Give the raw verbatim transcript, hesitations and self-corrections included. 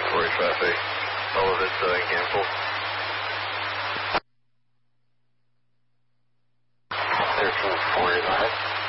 Story traffic, all of it's uh, canceled. thirteen forty-five.